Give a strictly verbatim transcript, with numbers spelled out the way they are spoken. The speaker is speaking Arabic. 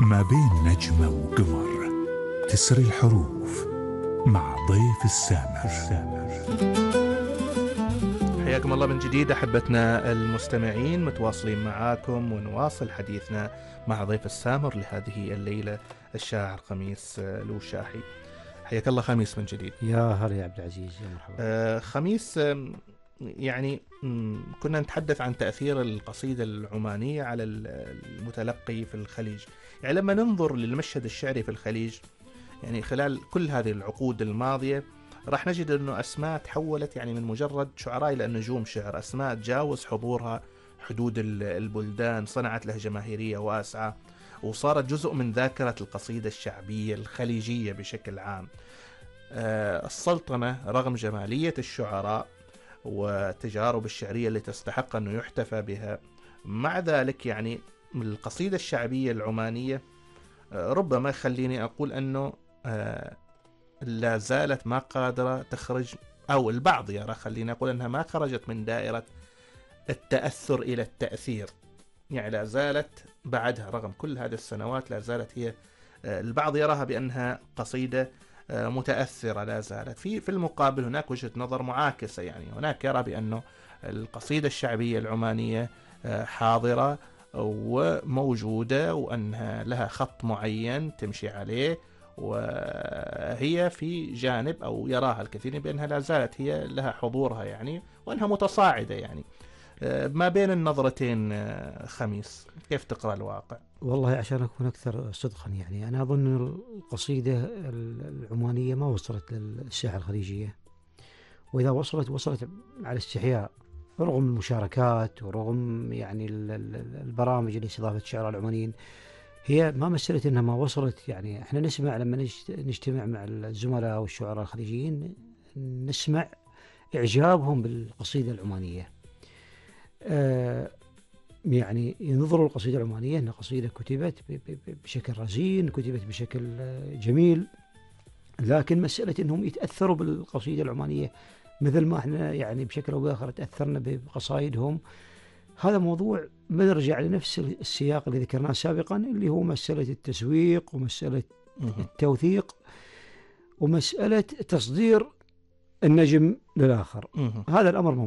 ما بين نجمة وقمر تسري الحروف مع ضيف السامر. حياكم الله من جديد أحبتنا المستمعين، متواصلين معاكم ونواصل حديثنا مع ضيف السامر لهذه الليلة الشاعر خميس الوشاحي. حياك الله خميس من جديد. يا هلا يا عبد العزيز، يا مرحبا. آه خميس، يعني كنا نتحدث عن تأثير القصيدة العمانية على المتلقي في الخليج. يعني لما ننظر للمشهد الشعري في الخليج يعني خلال كل هذه العقود الماضية راح نجد أنه أسماء تحولت يعني من مجرد شعراء إلى نجوم شعر، أسماء تجاوز حضورها حدود البلدان، صنعت له جماهيرية واسعة وصارت جزء من ذاكرة القصيدة الشعبية الخليجية بشكل عام. السلطنة رغم جمالية الشعراء والتجارب الشعرية اللي تستحق أنه يحتفى بها، مع ذلك يعني القصيدة الشعبية العمانية ربما خليني أقول أنه لا زالت ما قادرة تخرج، أو البعض يرى خليني أقول أنها ما خرجت من دائرة التأثر إلى التأثير. يعني لا زالت بعدها رغم كل هذه السنوات لا زالت هي، البعض يراها بأنها قصيدة متأثرة لا زالت. في في المقابل هناك وجهة نظر معاكسة، يعني هناك يرى بأنه القصيدة الشعبية العمانية حاضرة وموجودة وأنها لها خط معين تمشي عليه، وهي في جانب أو يراها الكثير بأنها لا زالت هي لها حضورها يعني، وأنها متصاعدة. يعني ما بين النظرتين خميس كيف تقرأ الواقع؟ والله عشان أكون أكثر صدقا، يعني أنا أظن القصيدة العمانية ما وصلت للساحة الخليجية، وإذا وصلت وصلت على استحياء رغم المشاركات ورغم يعني البرامج اللي استضافت الشعراء العمانيين. هي ما مسألة إنها ما وصلت، يعني إحنا نسمع لما نجتمع مع الزملاء والشعراء الخليجيين نسمع إعجابهم بالقصيدة العمانية. آه يعني ينظروا القصيدة العمانية أنها قصيدة كتبت بشكل رزين، كتبت بشكل جميل، لكن مسألة أنهم يتأثروا بالقصيدة العمانية مثل ما احنا يعني بشكل أو بآخر تأثرنا بقصائدهم، هذا موضوع بنرجع لنفس السياق اللي ذكرناه سابقا، اللي هو مسألة التسويق ومسألة التوثيق ومسألة تصدير النجم للآخر. هذا الأمر